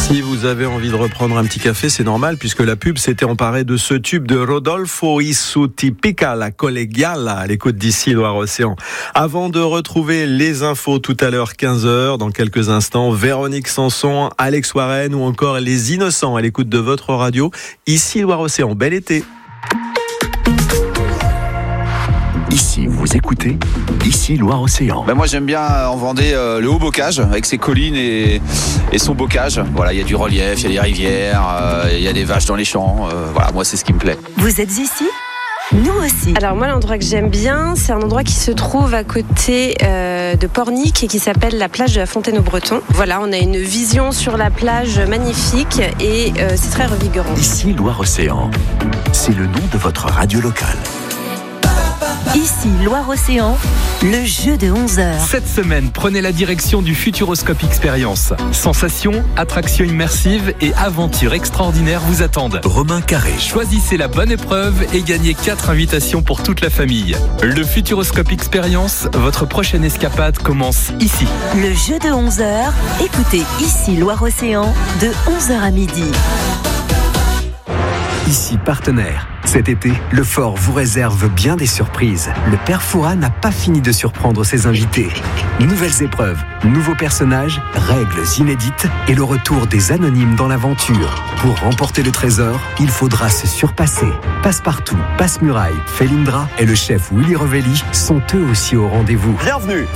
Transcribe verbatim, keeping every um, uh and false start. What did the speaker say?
Si vous avez envie de reprendre un petit café, c'est normal puisque la pub s'était emparée de ce tube de Rodolfo y su tipica la collegiala à l'écoute d'ici Loire-Océan. Avant de retrouver les infos tout à l'heure quinze heures, dans quelques instants, Véronique Sanson, Alex Warren ou encore les Innocents à l'écoute de votre radio. Ici Loire-Océan, bel été. Ici, vous écoutez Ici Loire-Océan. Ben moi j'aime bien en Vendée euh, le Haut-Bocage avec ses collines et, et son bocage. Voilà, il y a du relief, il y a des rivières, euh, il y a des vaches dans les champs. Euh, voilà, moi c'est ce qui me plaît. Vous êtes ici ? Nous aussi. Alors moi l'endroit que j'aime bien, c'est un endroit qui se trouve à côté euh, de Pornic et qui s'appelle la plage de la Fontaine-au-Breton. Voilà, on a une vision sur la plage magnifique et euh, c'est très revigorant. Ici Loire-Océan, c'est le nom de votre radio locale. Ici Loire-Océan, le jeu de onze heures. Cette semaine, prenez la direction du Futuroscope Experience. Sensations, attractions immersives et aventures extraordinaires vous attendent. Romain Carré. Choisissez la bonne épreuve et gagnez quatre invitations pour toute la famille. Le Futuroscope Experience, votre prochaine escapade commence ici. Le jeu de onze heures, écoutez Ici Loire-Océan de onze heures à midi. Ici partenaire. Cet été, le Fort vous réserve bien des surprises. Le Père Fouras n'a pas fini de surprendre ses invités. Nouvelles épreuves, nouveaux personnages, règles inédites et le retour des anonymes dans l'aventure. Pour remporter le trésor, il faudra se surpasser. Passepartout, Passe-Muraille, Felindra et le chef Willy Revelli sont eux aussi au rendez-vous. Bienvenue.